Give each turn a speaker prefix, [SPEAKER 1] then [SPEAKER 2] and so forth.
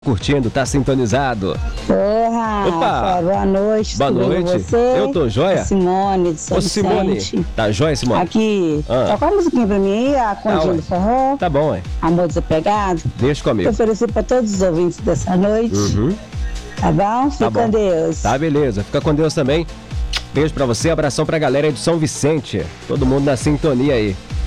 [SPEAKER 1] curtindo, tá sintonizado.
[SPEAKER 2] Porra,
[SPEAKER 1] Opa!
[SPEAKER 2] boa noite.
[SPEAKER 1] Boa noite.
[SPEAKER 2] Você?
[SPEAKER 1] Eu tô joia?
[SPEAKER 2] Simone, de São
[SPEAKER 1] Ô, Simone,
[SPEAKER 2] Vicente.
[SPEAKER 1] tá joia, Simone?
[SPEAKER 2] Aqui,
[SPEAKER 1] Ah.
[SPEAKER 2] toca uma musiquinha pra mim aí, a Condinha
[SPEAKER 1] ué.
[SPEAKER 2] do Forró,
[SPEAKER 1] Tá bom, ué.
[SPEAKER 2] Amor Desapegado.
[SPEAKER 1] Deixa
[SPEAKER 2] Vou
[SPEAKER 1] comigo.
[SPEAKER 2] oferecer pra todos os ouvintes dessa noite.
[SPEAKER 1] Uhum.
[SPEAKER 2] Tá bom? Fica
[SPEAKER 1] Tá bom.
[SPEAKER 2] com Deus.
[SPEAKER 1] Tá, beleza. Fica com Deus também. Beijo pra você, abração pra galera aí do São Vicente. Todo mundo na sintonia aí.